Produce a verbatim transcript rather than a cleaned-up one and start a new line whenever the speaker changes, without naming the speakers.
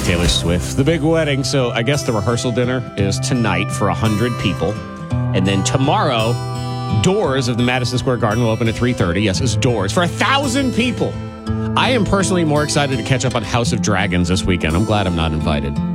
Taylor Swift, the big wedding. So I guess the rehearsal dinner is tonight for one hundred people. And then tomorrow, doors of the Madison Square Garden will open at three thirty. Yes, it's doors for one thousand people. I am personally more excited to catch up on House of Dragons this weekend. I'm glad I'm not invited.